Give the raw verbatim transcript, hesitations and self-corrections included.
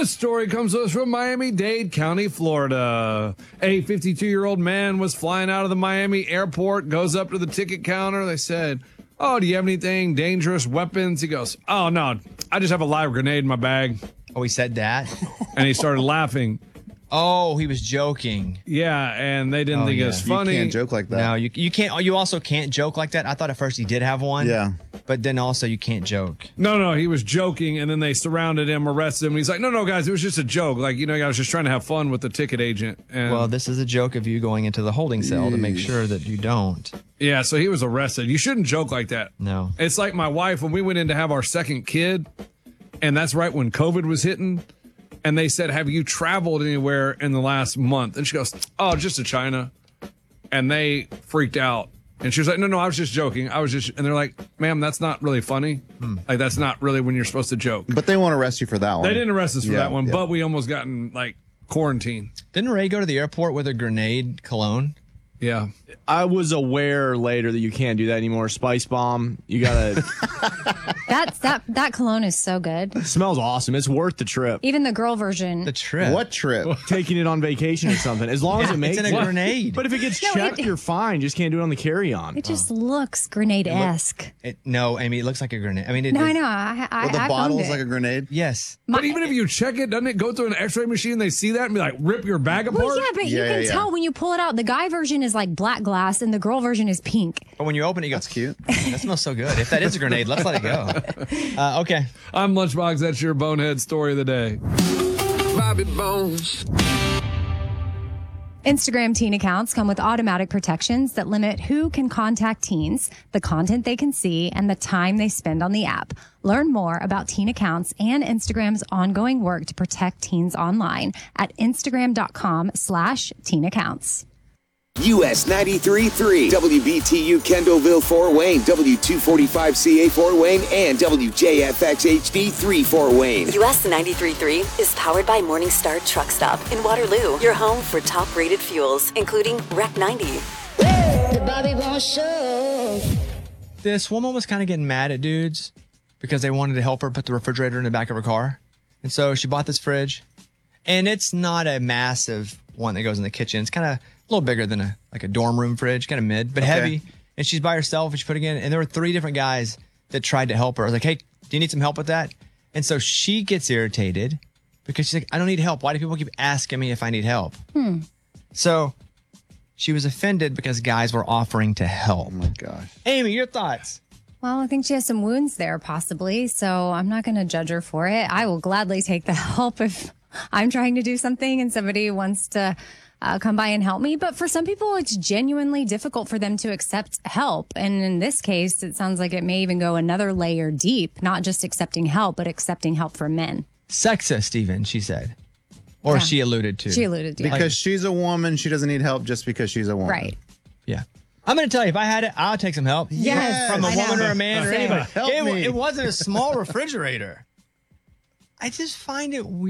This story comes to us from Miami-Dade County, Florida. A fifty-two-year-old man was flying out of the Miami airport, goes up to the ticket counter. They said, oh, do you have anything dangerous, weapons? He goes, oh, no, I just have a live grenade in my bag. Oh, he said that? And he started laughing. Oh, he was joking. Yeah, and they didn't Oh, think yeah. it was funny. You can't joke like that. No, you you can't. You also can't joke like that. I thought at first he did have one. Yeah. But then also you can't joke. No, no, he was joking, and then they surrounded him, arrested him. He's like, no, no, guys, it was just a joke. Like, you know, I was just trying to have fun with the ticket agent. And Well, this is a joke of you going into the holding cell to make sure that you don't. yeah, so he was arrested. You shouldn't joke like that. No. It's like my wife when we went in to have our second kid, and that's right when COVID was hitting. And they said, have you traveled anywhere in the last month? And she goes, oh, just to China. And they freaked out. And she was like, no, no, I was just joking. I was just, and they're like, ma'am, that's not really funny. Hmm. Like, that's not really when you're supposed to joke. But they won't arrest you for that one. They didn't arrest us for Yeah, that one, yeah. but we almost got in, like, quarantine. Didn't Ray go to the airport with a grenade cologne? Yeah. I was aware later that you can't do that anymore. Spice bomb. You gotta. That's that that cologne is so good. It smells awesome. It's worth the trip. Even the girl version. The trip. What trip? Taking it on vacation or something. As long as it makes It's in a grenade. But if it gets No, checked, it- you're fine. Just can't do it on the carry-on. It just looks grenade-esque. It, no, Amy, it looks like a grenade. I mean, it, No, I it- know. I, I, Well, the I bottle found is it. like a grenade. Yes. But even if you check it, doesn't it go through an x-ray machine? They see that and be like, rip your bag apart? Well, yeah, but you Yeah, can yeah, yeah. tell when you pull it out. The guy version is like black glass, and the girl version is pink. But when you open it, you go, That's cute. that smells so good. If that is a grenade, let's let it go. Uh, okay. I'm Lunchbox. That's your bonehead story of the day. Bobby Bones. Instagram teen accounts come with automatic protections that limit who can contact teens, the content they can see, and the time they spend on the app. Learn more about teen accounts and Instagram's ongoing work to protect teens online at instagram.com slash teen accounts. U S ninety-three point three, W B T U Kendallville Fort Wayne, W two forty-five C A Fort Wayne, and W J F X H D three Fort Wayne. U S ninety-three point three is powered by Morningstar Truck Stop in Waterloo, your home for top-rated fuels, including R E C ninety. The Bobby Bones Show. This woman was kind of getting mad at dudes because they wanted to help her put the refrigerator in the back of her car. And so she bought this fridge. And it's not a massive one that goes in the kitchen. It's kind of a little bigger than a like a dorm room fridge, kind of mid, but Okay. heavy. And she's by herself and she's putting it in. And there were three different guys that tried to help her. I was like, hey, do you need some help with that? And so she gets irritated because she's like, I don't need help. Why do people keep asking me if I need help? Hmm. So she was offended because guys were offering to help. Oh my gosh. Amy, your thoughts? Well, I think she has some wounds there, possibly. So I'm not going to judge her for it. I will gladly take the help if I'm trying to do something and somebody wants to uh, come by and help me. But for some people, it's genuinely difficult for them to accept help. And in this case, it sounds like it may even go another layer deep, not just accepting help, but accepting help from men. Sexist, even, she said. Or Yeah. she alluded to. She alluded to it. Because she's a woman, she doesn't need help just because she's a woman. Right. Yeah. I'm going to tell you, if I had it, I'll take some help. Yes, From a I woman know. or a man or Same. anybody. Help it, me. it wasn't a small refrigerator. I just find it weird.